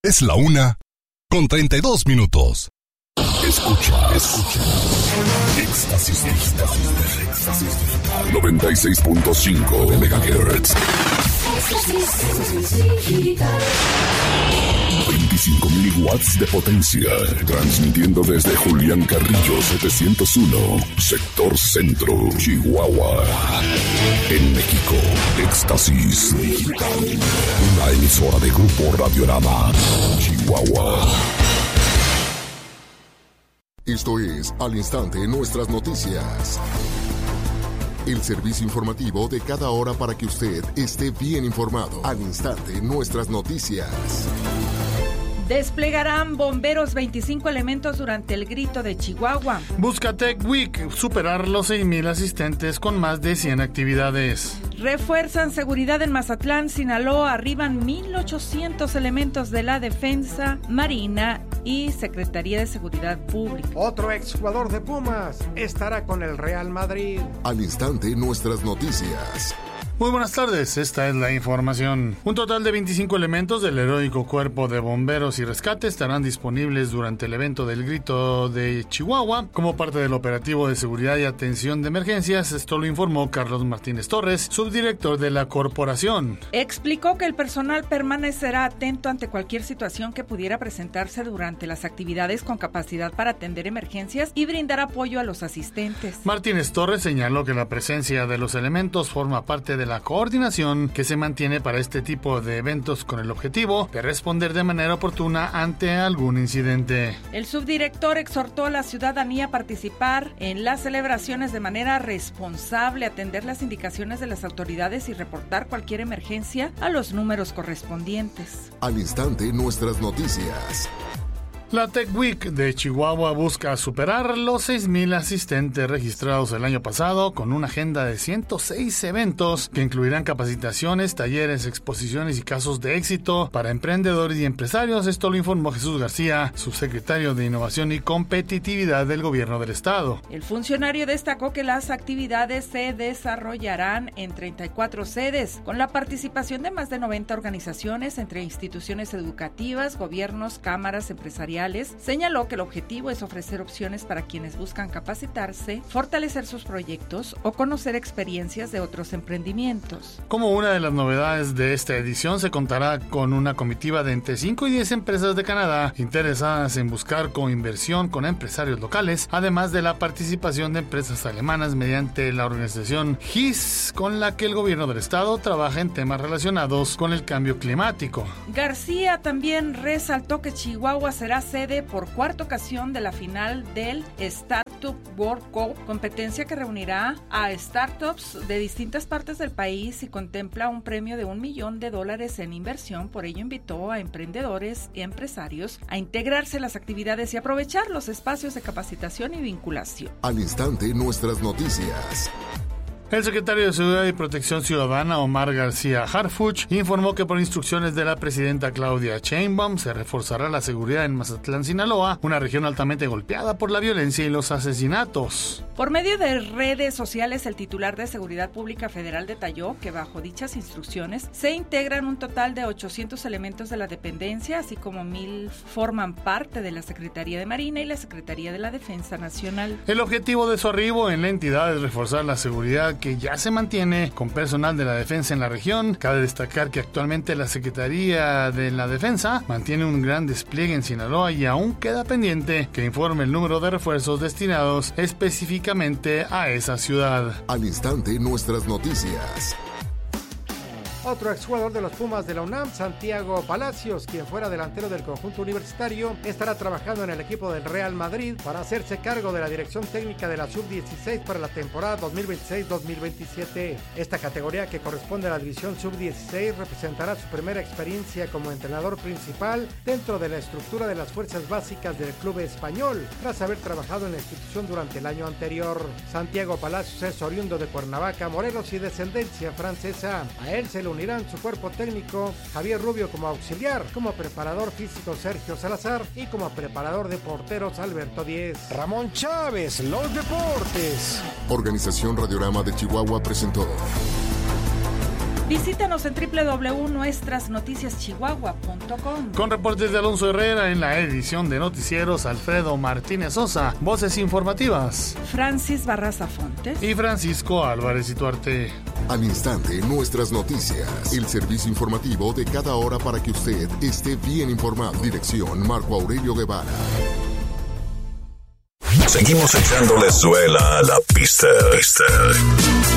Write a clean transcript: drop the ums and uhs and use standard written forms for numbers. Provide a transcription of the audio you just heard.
Es la 1:32. Escucha. Éxtasis Digital. 96.5 MHz. 25,000 watts de potencia. Transmitiendo desde Julián Carrillo 701, sector centro, Chihuahua. En México, Éxtasis Digital. Una emisora de Grupo Radiorama, Chihuahua. Esto es Al Instante Nuestras Noticias. El servicio informativo de cada hora para que usted esté bien informado. Al Instante Nuestras Noticias. Desplegarán bomberos 25 elementos durante el grito de Chihuahua. Busca Tech Week superar los 6,000 asistentes con más de 100 actividades. Refuerzan seguridad en Mazatlán, Sinaloa. Arriban 1,800 elementos de la Defensa, Marina y Secretaría de Seguridad Pública. Otro exjugador de Pumas estará con el Real Madrid. Al Instante Nuestras Noticias. Muy buenas tardes, esta es la información. Un total de 25 elementos del heroico Cuerpo de Bomberos y Rescate estarán disponibles durante el evento del Grito de Chihuahua como parte del operativo de seguridad y atención de emergencias. Esto lo informó Carlos Martínez Torres, subdirector de la corporación. Explicó que el personal permanecerá atento ante cualquier situación que pudiera presentarse durante las actividades con capacidad para atender emergencias y brindar apoyo a los asistentes. Martínez Torres señaló que la presencia de los elementos forma parte de la coordinación que se mantiene para este tipo de eventos con el objetivo de responder de manera oportuna ante algún incidente. El subdirector exhortó a la ciudadanía a participar en las celebraciones de manera responsable, atender las indicaciones de las autoridades y reportar cualquier emergencia a los números correspondientes. Al Instante Nuestras Noticias. La Tech Week de Chihuahua busca superar los 6,000 asistentes registrados el año pasado con una agenda de 106 eventos que incluirán capacitaciones, talleres, exposiciones y casos de éxito para emprendedores y empresarios. Esto lo informó Jesús García, subsecretario de Innovación y Competitividad del Gobierno del Estado. El funcionario destacó que las actividades se desarrollarán en 34 sedes, con la participación de más de 90 organizaciones entre instituciones educativas, gobiernos, cámaras empresariales. Señaló que el objetivo es ofrecer opciones para quienes buscan capacitarse, fortalecer sus proyectos o conocer experiencias de otros emprendimientos. Como una de las novedades de esta edición, se contará con una comitiva de entre 5 y 10 empresas de Canadá interesadas en buscar coinversión con empresarios locales, además de la participación de empresas alemanas mediante la organización GIS, con la que el gobierno del estado trabaja en temas relacionados con el cambio climático. García también resaltó que Chihuahua será sede por cuarta ocasión de la final del Startup World Cup, competencia que reunirá a startups de distintas partes del país y contempla un premio de $1 millón en inversión. Por ello invitó a emprendedores y empresarios a integrarse en las actividades y aprovechar los espacios de capacitación y vinculación. Al Instante Nuestras Noticias. El secretario de Seguridad y Protección Ciudadana, Omar García Harfuch, informó que por instrucciones de la presidenta Claudia Sheinbaum se reforzará la seguridad en Mazatlán, Sinaloa, una región altamente golpeada por la violencia y los asesinatos. Por medio de redes sociales, el titular de Seguridad Pública Federal detalló que bajo dichas instrucciones se integran un total de 800 elementos de la dependencia, así como 1,000 forman parte de la Secretaría de Marina y la Secretaría de la Defensa Nacional. El objetivo de su arribo en la entidad es reforzar la seguridad que ya se mantiene con personal de la defensa en la región. Cabe destacar que actualmente la Secretaría de la Defensa mantiene un gran despliegue en Sinaloa y aún queda pendiente que informe el número de refuerzos destinados específicamente a esa ciudad. Al Instante Nuestras Noticias. Otro exjugador de los Pumas de la UNAM, Santiago Palacios, quien fuera delantero del conjunto universitario, estará trabajando en el equipo del Real Madrid para hacerse cargo de la dirección técnica de la Sub-16 para la temporada 2026-2027. Esta categoría, que corresponde a la división Sub-16, representará su primera experiencia como entrenador principal dentro de la estructura de las fuerzas básicas del club español, tras haber trabajado en la institución durante el año anterior. Santiago Palacios es oriundo de Cuernavaca, Morelos y descendencia francesa. A él se le unirán su cuerpo técnico Javier Rubio como auxiliar, como preparador físico Sergio Salazar y como preparador de porteros Alberto Díez. Ramón Chávez, los deportes. Organización Radiorama de Chihuahua presentó Visítanos en www.nuestrasnoticiaschihuahua.com. Con reportes de Alonso Herrera en la edición de noticieros, Alfredo Martínez Sosa, voces informativas, Francis Barraza Fontes y Francisco Álvarez Ituarte. Al instante, nuestras noticias. El servicio informativo de cada hora para que usted esté bien informado. Dirección Marco Aurelio Guevara. Seguimos echándole suela a la pista.